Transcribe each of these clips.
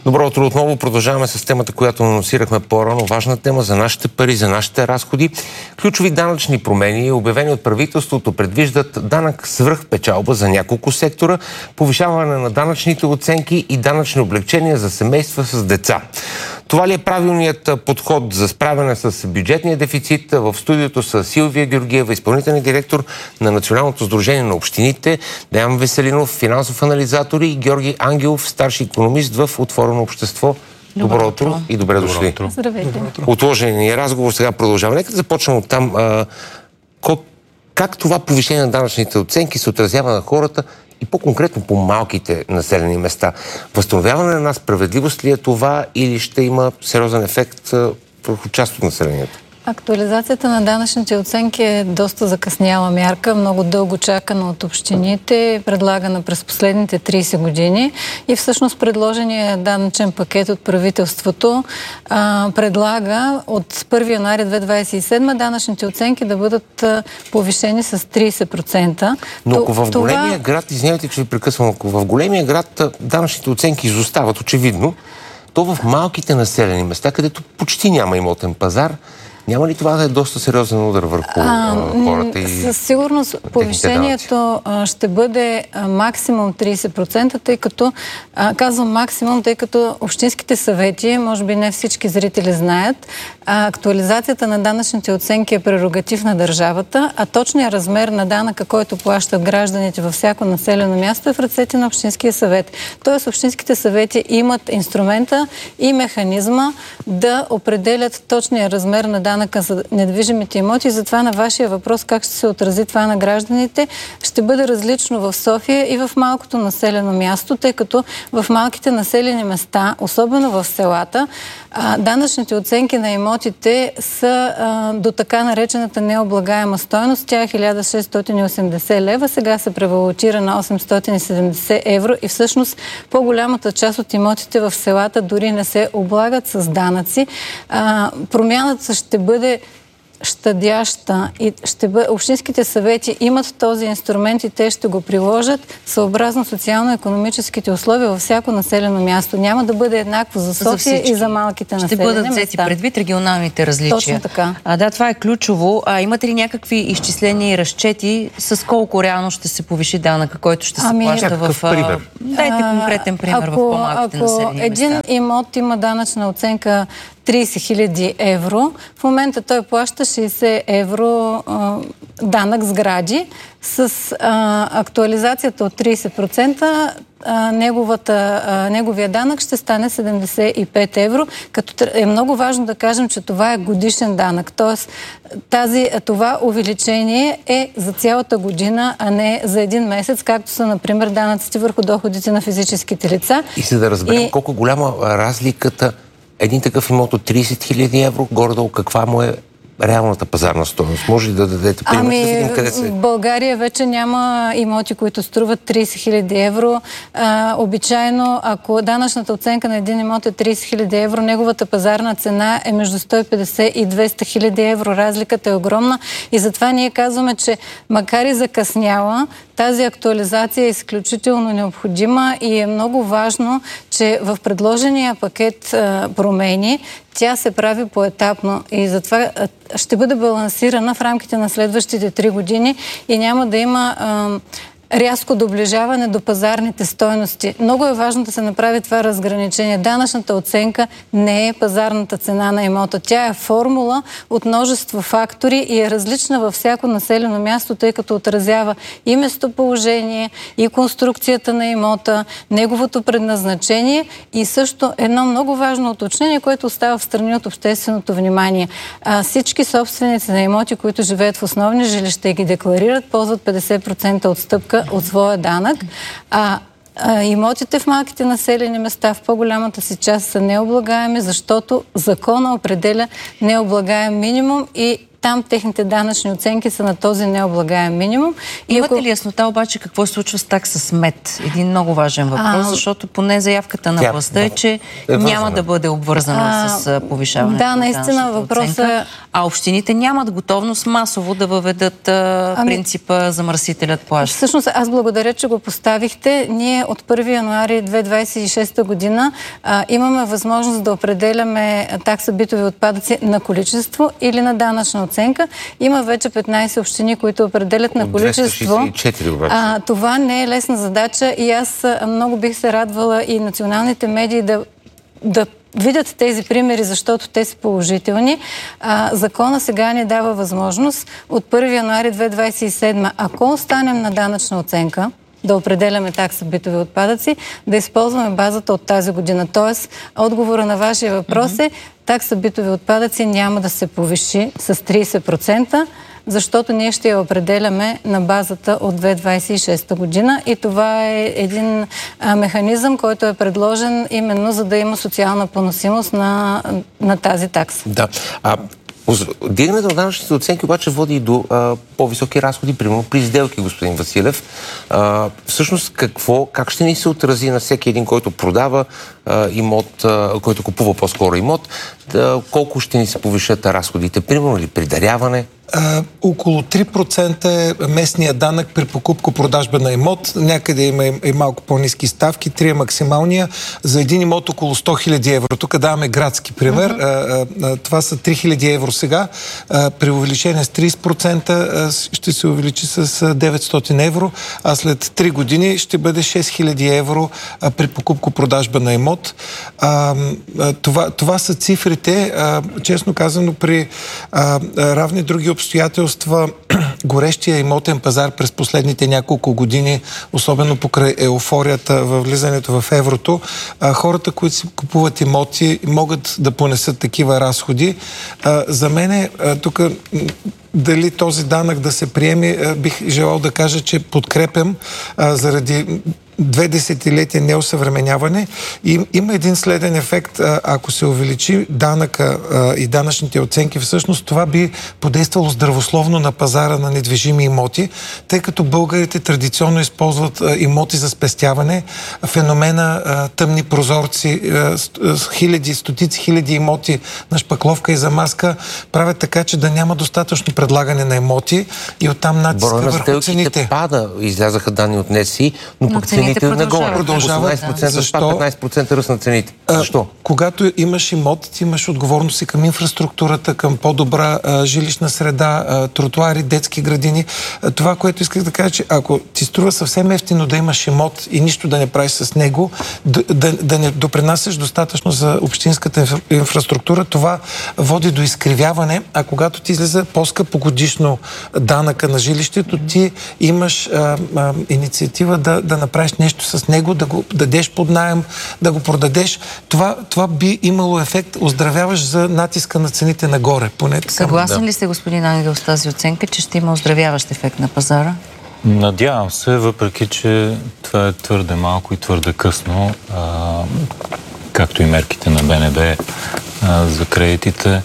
Добро утро отново. Продължаваме с темата, която анонсирахме по-рано. Важна тема за нашите пари, за нашите разходи. Ключови данъчни промени, обявени от правителството, предвиждат данък свръхпечалба за няколко сектора, повишаване на данъчните оценки и данъчни облекчения за семейства с деца. Това ли е правилният подход за справяне с бюджетния дефицит? В студиото са Силвия Георгиева, изпълнителен директор на Националното сдружение на общините, Деян Веселинов, финансов анализатор, и Георги Ангелов, старши икономист в Отворено общество. Добро утро и добре дошли. Здравейте. Отложения разговор сега продължава. Нека да започнем от там. Как това повишение на данъчните оценки се отразява на хората и по-конкретно по малките населени места? Възстановяване на една справедливост ли е това или ще има сериозен ефект върху част от населението? Актуализацията на данъчните оценки е доста закъсняла мярка, много дълго чакана от общините, предлагана през последните 30 години и всъщност предложения данъчен пакет от правителството предлага от 1 януари 2027 данъчните оценки да бъдат повишени с 30%. Но ако в големия град, извинявайте, че ви прекъсвам, ако в големия град данъчните оценки изостават очевидно, то в малките населени места, където почти няма имотен пазар, няма ли това да е доста сериозен удар върху хората и със сигурност повишението ще бъде максимум 30%, тъй като, казвам максимум, тъй като общинските съвети, може би не всички зрители знаят, актуализацията на данъчните оценки е прерогатив на държавата, а точният размер на данъка, който плащат гражданите във всяко населено място, е в ръцете на общинския съвет. Тоест общинските съвети имат инструмента и механизма да определят точния размер на данъка за недвижимите имоти. Затова на вашия въпрос как ще се отрази това на гражданите ще бъде различно в София и в малкото населено място, тъй като в малките населени места, особено в селата, данъчните оценки на имотите са до така наречената необлагаема стойност. Тя е 1680 лева, сега се превалутира на 870 евро и всъщност по-голямата част от имотите в селата дори не се облагат с данъци. Промяната ще бъде щадяща и общинските съвети имат този инструмент и те ще го приложат съобразно социално-економическите условия във всяко населено място. Няма да бъде еднакво за София и за малките населени места. Ще бъдат взети предвид регионалните различия. Точно така. Да, това е ключово. Имате ли някакви изчисления и разчети с колко реално ще се повиши данъка, който ще се плаща в... Дайте конкретен пример в по-малките населени места. Един имот има данъчна оценка 30 000 евро. В момента той плаща 60 евро данък сгради. С актуализацията от 30% неговия данък ще стане 75 евро, като е много важно да кажем, че това е годишен данък. Тоест, това увеличение е за цялата година, а не за един месец, както са, например, данъците върху доходите на физическите лица. И за да разберем колко голяма разликата един такъв имот от 30 000 евро, горе-долу каква му е реалната пазарна стойност? Може ли да дадете пример? Да видим къде се... В България вече няма имоти, които струват 30 000 евро. Обичайно, ако данъчната оценка на един имот е 30 000 евро, неговата пазарна цена е между 150 и 200 000 евро. Разликата е огромна и затова ние казваме, че макар и закъсняла, тази актуализация е изключително необходима и е много важно, че в предложения пакет промени тя се прави поетапно и затова ще бъде балансирана в рамките на следващите 3 години и няма да има рязко доближаване до пазарните стойности. Много е важно да се направи това разграничение. Данъчната оценка не е пазарната цена на имота. Тя е формула от множество фактори и е различна във всяко населено място, тъй като отразява и местоположение, и конструкцията на имота, неговото предназначение и също едно много важно уточнение, което остава в страни от общественото внимание. Всички собственици на имоти, които живеят в основни жилища и ги декларират, ползват 50% отстъпка от своя данък, имотите в малките населени места в по-голямата си част са необлагаеми, защото закона определя необлагаем минимум и там техните данъчни оценки са на този необлагаем минимум. Имате ли яснота обаче какво се случва с такса смет? Един много важен въпрос, защото поне заявката на властта е, че няма да бъде обвързана с повишаването на наистина въпроса. А общините нямат готовност масово да въведат принципа замърсителят плаща. Всъщност, аз благодаря, че го поставихте. Ние от 1 януари 2026 година имаме възможност да определяме такса битови отпадъци на количество или на данъчна оценка. Има вече 15 общини, които определят на количество. 264 обаче. Това не е лесна задача и аз много бих се радвала и националните медии да видят тези примери, защото те са положителни. Закона сега ни дава възможност от 1 януари 2027, ако останем на данъчна оценка, да определяме такса битови отпадъци, да използваме базата от тази година. Тоест, отговора на вашия въпрос е, такса битови отпадъци няма да се повиши с 30%, защото ние ще я определяме на базата от 2026 година и това е един механизъм, който е предложен именно за да има социална поносимост на тази такса. Да. Дигането на данъчните оценки обаче води и до по-високи разходи, примерно при сделки, господин Василев. Всъщност как ще ни се отрази на всеки един, който продава имот, който купува по-скоро имот, колко ще ни се повишат разходите, примерно или при даряване? Около 3% е местния данък при покупко-продажба на имот. Някъде има и малко по-ниски ставки. 3 е максималния. За един имот около 100 000 евро. Тук даваме градски пример. Това са 3 000 евро сега. При увеличение с 30% ще се увеличи с 900 евро, а след 3 години ще бъде 6 000 евро при покупко-продажба на имот. Това са цифрите. Честно казано, при равни други обстоятелства, горещия имотен пазар през последните няколко години, особено покрай еуфорията във влизането в еврото, хората, които си купуват имоти, могат да понесат такива разходи. За мен тук дали този данък да се приеме, бих желал да кажа, че подкрепям заради 2 десетилетия неосъвременяване. И има един следен ефект. Ако се увеличи данъка и данъчните оценки, всъщност това би подействало здравословно на пазара на недвижими имоти, тъй като българите традиционно използват имоти за спестяване. Феномена тъмни прозорци, стотици хиляди имоти на шпакловка и замазка правят така, че да няма достатъчно предлагане на имоти и оттам натиска върху цените. Пада, излязаха данни от НСИ, но пък цените нагоре. Продължават. 18% спад, 15% ръст на цените. Защо? Когато имаш имот, ти имаш отговорност и към инфраструктурата, към по-добра жилищна среда, тротуари, детски градини. Това, което исках да кажа, че ако ти струва съвсем ефтино да имаш имот и нищо да не правиш с него, да не допринасяш достатъчно за общинската инфраструктура, това води до изкривяване, а когато ти излиза по-скъпо годишно данъка на жилището, ти имаш инициатива да направиш нещо с него, да го дадеш под наем, да го продадеш. Това би имало ефект, оздравяваш за натиска на цените нагоре. Съгласен ли сте, господин Ангел, с тази оценка, че ще има оздравяващ ефект на пазара? Надявам се, въпреки че това е твърде малко и твърде късно, както и мерките на БНБ за кредитите.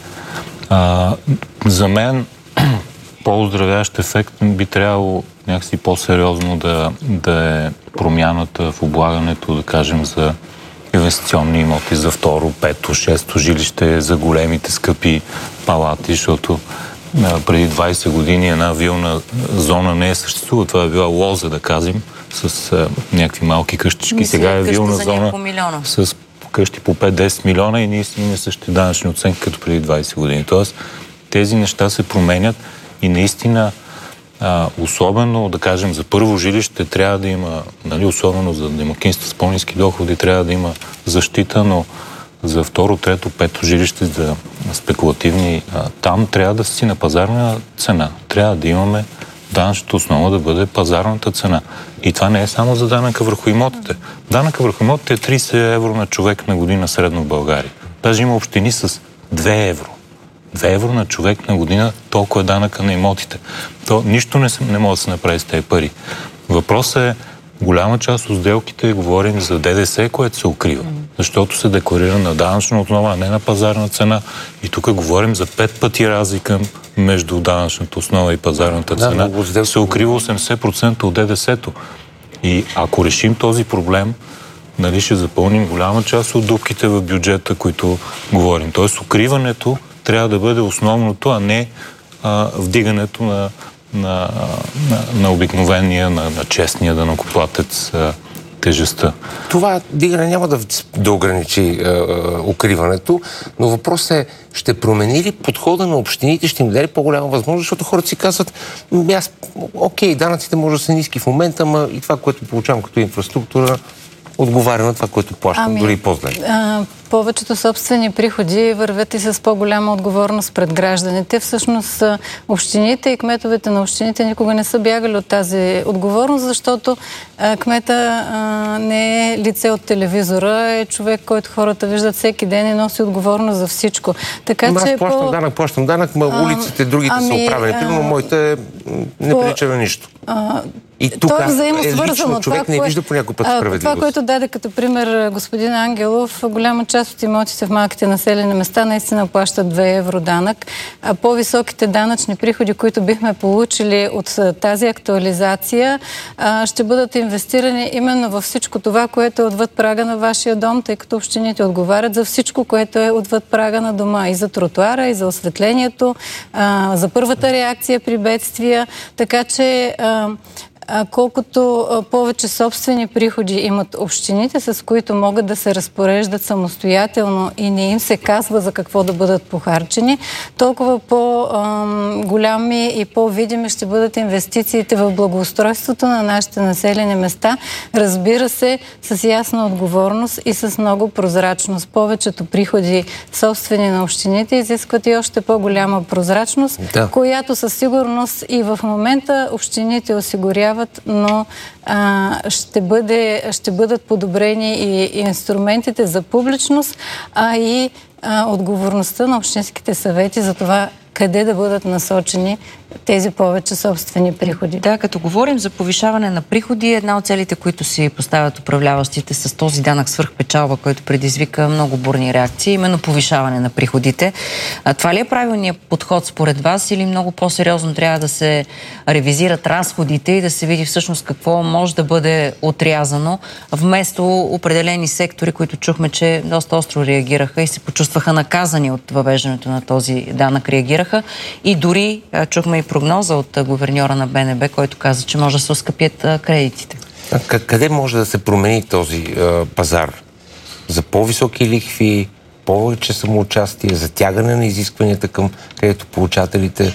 За мен по-оздравяващ ефект би трябвало някакси по-сериозно да е промяната в облагането, да кажем, за инвестиционни имоти, за второ, пето, шесто жилище, за големите скъпи палати, защото преди 20 години една вилна зона не е съществува. Това е била лоза, да кажем, с някакви малки къщички. Сега е вилна зона с къщи по 5-10 милиона и ние сме същите данъчни оценки като преди 20 години. Тоест, тези неща се променят и наистина особено, да кажем, за първо жилище трябва да има, особено за домакинства с по-ниски доходи, трябва да има защита, но за второ, трето, пето жилище, за спекулативни, там трябва да си на пазарна цена. Трябва да имаме данъчната основа да бъде пазарната цена. И това не е само за данъка върху имотите. Данъка върху имотите е 30 евро на човек на година средно в България. Даже има общини с 2 евро. 2 евро на човек на година, толкова е данъка на имотите. То нищо не може да се направи с тези пари. Въпросът е, голяма част от сделките говорим за ДДС, което се укрива. Защото се декларира на данъчна основа, а не на пазарна цена. И тук говорим за 5 пъти разлика между данъчната основа и пазарната цена, се укрива 80% от ДДС-то. И ако решим този проблем, нали, ще запълним голяма част от дупките в бюджета, които говорим. Тоест, укриването трябва да бъде основното, а не вдигането на обикновения, на честния данъкоплатец тежестта. Това дигане няма да ограничи укриването, но въпросът е, ще промени ли подхода на общините, ще им даде по-голяма възможност, защото хората си казват, окей, данъците може да са ниски в момента, ама и това, което получавам като инфраструктура, отговаря на това, което плащам, дори и по-зле. Повечето собствени приходи вървят и с по-голяма отговорност пред гражданите. Всъщност общините и кметовете на общините никога не са бягали от тази отговорност, защото кмета не е лице от телевизора, е човек, който хората виждат всеки ден и носи отговорност за всичко. Така, аз плащам данък, улиците, другите са оправени. Примерно, моите не прилича на нищо. И тук взаимосвързано. Човек не вижда по някой път справедливост. Това, което даде като пример господин Ангелов, голяма част от имотите в малките населени места наистина плащат 2 евро данък. А по-високите данъчни приходи, които бихме получили от тази актуализация, ще бъдат инвестирани именно във всичко това, което е отвъд прага на вашия дом, тъй като общините отговарят за всичко, което е отвъд прага на дома. И за тротуара, и за осветлението, за първата реакция при бедствия. Така че колкото повече собствени приходи имат общините, с които могат да се разпореждат самостоятелно и не им се казва за какво да бъдат похарчени, толкова по-голями и по-видими ще бъдат инвестициите в благоустройството на нашите населени места. Разбира се, с ясна отговорност и с много прозрачност. Повечето приходи собствени на общините изискват и още по-голяма прозрачност, която със сигурност и в момента общините осигуряват, но ще бъдат подобрени и инструментите за публичност, а и отговорността на общинските съвети за това къде да бъдат насочени тези повече собствени приходи. Да, като говорим за повишаване на приходи, една от целите, които си поставят управляващите с този данък свръхпечалба, който предизвика много бурни реакции, именно повишаване на приходите. Това ли е правилният подход според вас или много по-сериозно трябва да се ревизират разходите и да се види всъщност какво може да бъде отрязано, вместо определени сектори, които чухме, че доста остро реагираха и се почувстваха наказани от въвеждането на този данък, реагираха и дори чухме и прогноза от гуверньора на БНБ, който каза, че може да се оскъпят кредитите. Къде може да се промени този пазар? За по-високи лихви, повече самоучастие, затягане на изискванията към кредитополучателите,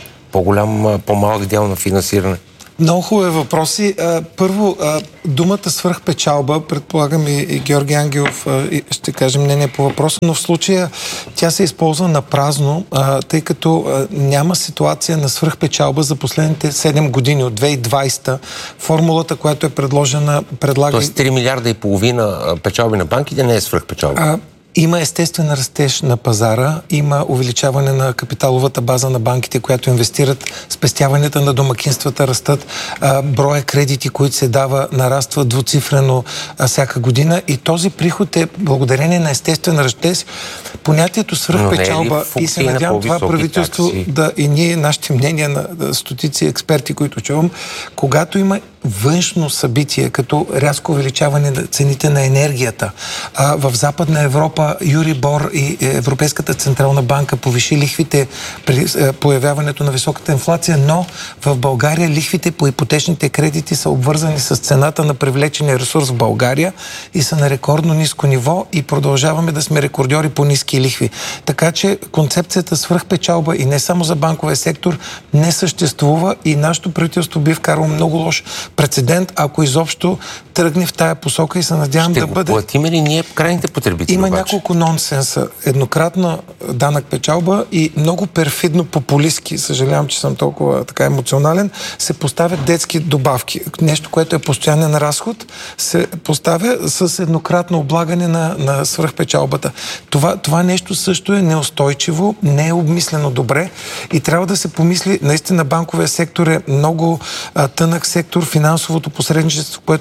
по-малък дял на финансиране? Много хубави въпроси. Първо, думата свръхпечалба, предполагам и Георги Ангелов ще каже мнение по въпроса, но в случая тя се използва на празно, тъй като няма ситуация на свръхпечалба за последните 7 години от 2020. Формулата, която е предложена, предлага... Тоест 3 милиарда и половина печалби на банките не е свръхпечалба. Има естествен растеж на пазара, има увеличаване на капиталовата база на банките, която инвестират, спестяванията на домакинствата растат, броя кредити, които се дава, нараства двуцифрено всяка година и този приход е благодарение на естествен растеж. Понятието свръхпечалба и се надявам това правителство да и ние, нашите мнения на стотици експерти, които чувам, когато има външно събитие, като рязко увеличаване на цените на енергията. В Западна Европа Юрибор и Европейската централна банка повиши лихвите при появяването на високата инфлация, но в България лихвите по ипотечните кредити са обвързани с цената на привлечения ресурс в България и са на рекордно ниско ниво и продължаваме да сме рекордьори по ниски лихви. Така че концепцията свръхпечалба и не само за банковия сектор не съществува и нашето правителство би вкарало много лош прецедент, ако изобщо тръгне в тая посока и се надявам да бъде... Ще го платим ли ние крайните потребители? Има няколко нонсенса. Еднократна данък печалба и много перфидно популистки, съжалявам, че съм толкова така емоционален, се поставят детски добавки. Нещо, което е постоянен разход, се поставя с еднократно облагане на свръхпечалбата. Това нещо също е неустойчиво, не е обмислено добре и трябва да се помисли, наистина банковия сектор е много тънък сектор, финансовото посредничество, което банките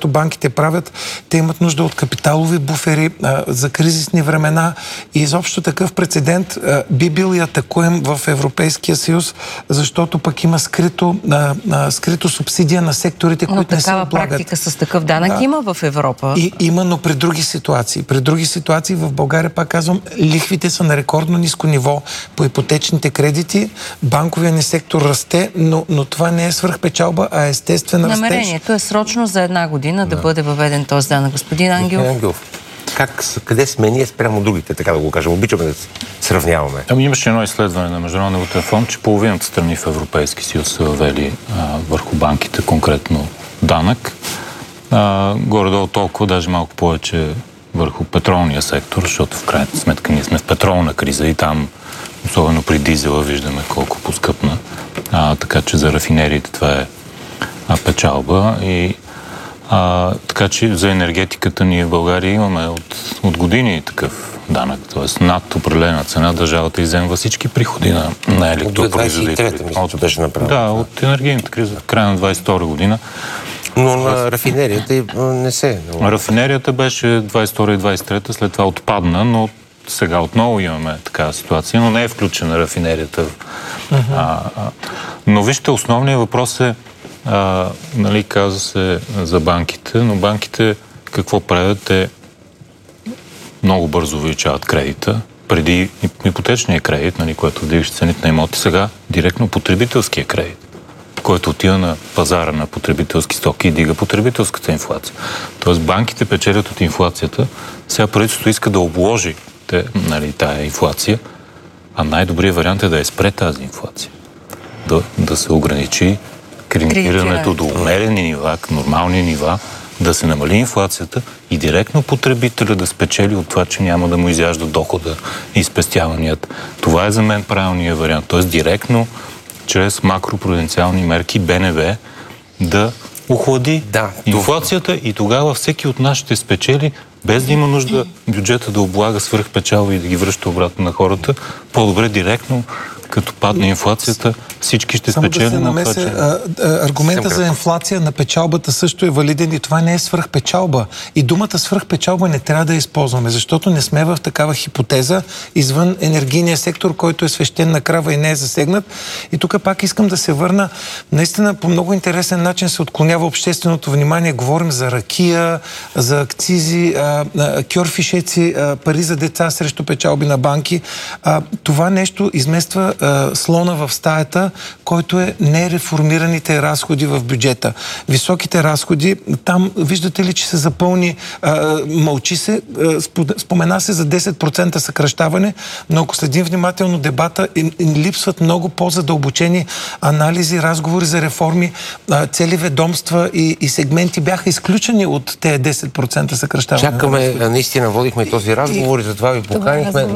банките правят. Те имат нужда от капиталови буфери за кризисни времена и изобщо такъв прецедент би бил и атакуем в Европейския съюз, защото пък има скрито субсидия на секторите, които не се облагат. Но такава практика с такъв данък има в Европа. Има, но при други ситуации. При други ситуации в България, пак казвам, лихвите са на рекордно ниско ниво по ипотечните кредити. Банковия ни сектор расте, но това не е свръхпечалба, а естествен растеж. Намерението е срочно за 1 година да бъде въведен този данък. Господин Ангелов. Къде сме ние спрямо другите, така да го кажем? Обичаме да се сравняваме. Имаше едно изследване на Международния валутен фонд, че половината страни в Европейски съюз са въвели върху банките конкретно данък. Горе-долу толкова, даже малко повече върху петролния сектор, защото в крайна сметка ние сме в петролна криза и там, особено при дизела, виждаме колко поскъпна. Така че за рафинериите това е печалба. И така че за енергетиката ние в България имаме от години такъв данък. Т.е. над определена цена държавата изземва всички приходи на електропроизводителите. Беше направено. Да, от енергийната криза в края на 22 година. Но на рафинерията не се... Рафинерията беше 22 и 23, след това отпадна, но сега отново имаме такава ситуация, но не е включена рафинерията. Но вижте, основният въпрос е, нали, каза се за банките, но банките какво правят? Те много бързо увеличават кредита. Преди ипотечния кредит, нали, който вдигаше цените на имоти, сега директно потребителския кредит, който отива на пазара на потребителски стоки и дига потребителската инфлация. Тоест банките печелят от инфлацията, сега правителството иска да обложи тая инфлация, а най-добрият вариант е да спре тази инфлация. Да се ограничи кредитирането до умерени нива, нормални нива, да се намали инфлацията и директно потребителя да спечели от това, че няма да му изяжда дохода и спестяванията. Това е за мен правилният вариант. Тоест директно чрез макропруденциални мерки БНБ да охлади инфлацията и тогава всеки от нас ще спечели, без да има нужда бюджета да облага свръхпечалба и да ги връща обратно на хората. По-добре директно, като падне инфлацията, всички ще спечелим. Само да се намеся, аргумента за инфлация на печалбата също е валиден и това не е свръхпечалба. И думата свръхпечалба не трябва да я използваме, защото не сме в такава хипотеза извън енергийния сектор, който е свещена крава и не е засегнат. И тук пак искам да се върна. Наистина по много интересен начин се отклонява общественото внимание. Говорим за ракия, за акцизи, кьорфишеци, пари за деца срещу печалби на банки. Това нещо измества слона в стаята, който е нереформираните разходи в бюджета. Високите разходи, там виждате ли, че се запълни, мълчи се, спомена се за 10% съкращаване, но ако следим внимателно дебата, липсват много по-задълбочени анализи, разговори за реформи, цели ведомства и сегменти бяха изключени от тези 10% съкращаване. Чакаме, наистина водихме този разговор и затова ви поканихме.